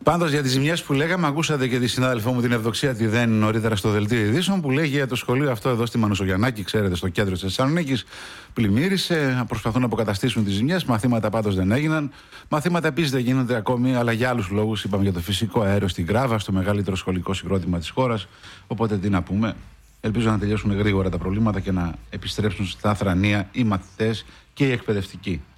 Πάντως για τις ζημιές που λέγαμε, ακούσατε και τη συνάδελφό μου την Ευδοξία τη Δένη νωρίτερα στο Δελτίο Ειδήσεων, που λέγει για το σχολείο αυτό εδώ στη Μανουσογιαννάκη, ξέρετε, στο κέντρο της Θεσσαλονίκης. Πλημμύρισε, προσπαθούν να αποκαταστήσουν τις ζημιές. Μαθήματα πάντως δεν έγιναν. Μαθήματα επίσης δεν γίνονται ακόμη, αλλά για άλλους λόγους. Είπαμε για το φυσικό αέριο στην Γκράβα, στο μεγαλύτερο σχολικό συγκρότημα της χώρας. Οπότε τι να πούμε. Ελπίζω να τελειώσουν γρήγορα τα προβλήματα και να επιστρέψουν στα θρανία οι μαθητές και οι εκπαιδευτικοί.